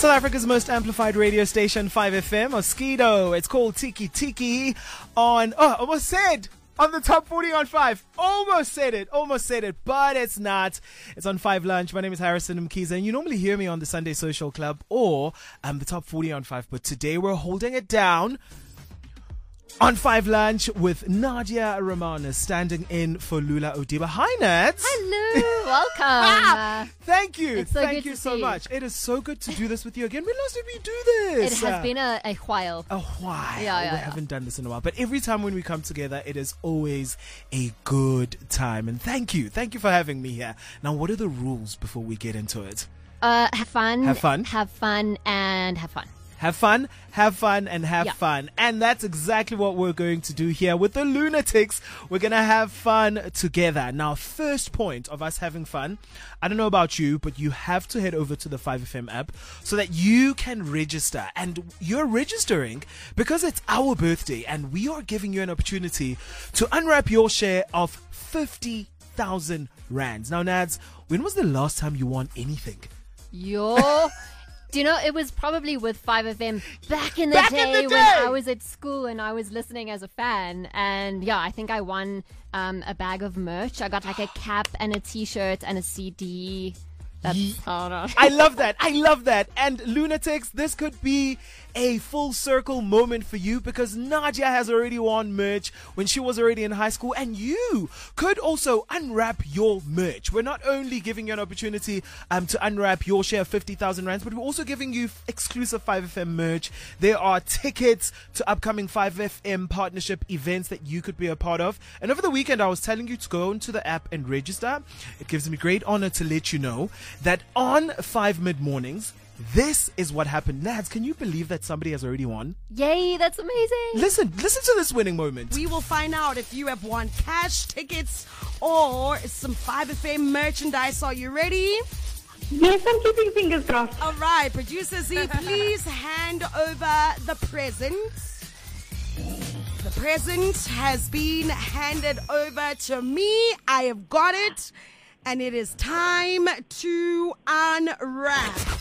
South Africa's most amplified radio station, 5FM, Mosquito. It's called Tiki Tiki on, almost said, on the top 40 on 5. Almost said it, but it's not. It's on 5 Lunch. My name is Harrison Mkhize, and you normally hear me on the Sunday Social Club or the top 40 on 5, but today we're holding it down on 5 Lunch with Nadia Romanus standing in for Lula Odiba. Hi, Nats. Hello. Welcome. Thank you. It's so Thank good you to so see much. It is so good to do this with you again. When last did we do this? It has been a while. A while. Yeah. We haven't done this in a while. But every time when we come together, it is always a good time. And thank you. Thank you for having me here. Now, what are the rules before we get into it? Have fun. Have fun. Have fun and have fun. Have fun, and have fun. And that's exactly what we're going to do here with the Lunatics. We're going to have fun together. Now, first point of us having fun, I don't know about you, but you have to head over to the 5FM app so that you can register. And you're registering because it's our birthday and we are giving you an opportunity to unwrap your share of 50,000 rands. Now, Nads, when was the last time you won anything? Do you know, it was probably with 5FM back in the day when I was at school and I was listening as a fan. And yeah, I think I won a bag of merch. I got like a cap and a t-shirt and a CD. I love that. And Lunatics, this could be a full circle moment for you because Nadia has already won merch when she was already in high school, and you could also unwrap your merch. We're not only giving you an opportunity to unwrap your share of 50,000 rands, but we're also giving you exclusive 5FM merch. There are tickets to upcoming 5FM partnership events that you could be a part of. And over the weekend, I was telling you to go into the app and register. It gives me great honor to let you know that on 5 mid-mornings, this is what happened. Nads, can you believe that somebody has already won? Yay, that's amazing. Listen to this winning moment. We will find out if you have won cash, tickets, or some 5FM merchandise. Are you ready? Yes, I'm keeping fingers crossed. All right, producer Z, please hand over the present. The present has been handed over to me. I have got it. And it is time to unwrap.